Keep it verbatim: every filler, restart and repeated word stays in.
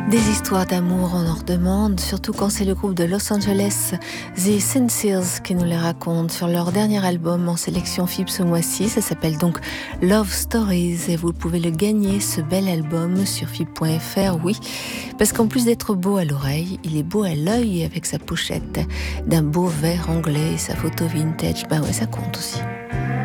Des histoires d'amour, on en redemande, surtout quand c'est le groupe de Los Angeles, The Sincers, qui nous les raconte sur leur dernier album en sélection F I B ce mois-ci. Ça s'appelle donc Love Stories et vous pouvez le gagner, ce bel album, sur F I B point F R, oui. Parce qu'en plus d'être beau à l'oreille, il est beau à l'œil avec sa pochette d'un beau vert anglais et sa photo vintage. Ben ouais, ça compte aussi.